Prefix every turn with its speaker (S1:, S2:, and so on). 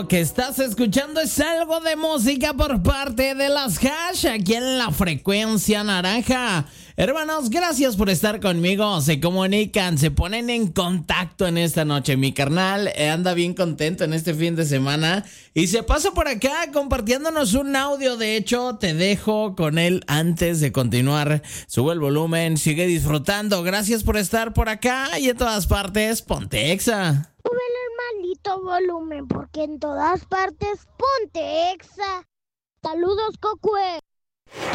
S1: Que estás escuchando es algo de música por parte de las Hash aquí en la frecuencia naranja. Hermanos, gracias por estar conmigo. Se comunican, se ponen en contacto en esta noche. Mi carnal anda bien contento en este fin de semana y se pasa por acá compartiéndonos un audio. De hecho, te dejo con él antes de continuar. Sube el volumen, sigue disfrutando. Gracias por estar por acá y en todas partes. Ponte Exa.
S2: Súbele el maldito volumen porque en todas partes ponte Exa. Saludos, Cocue.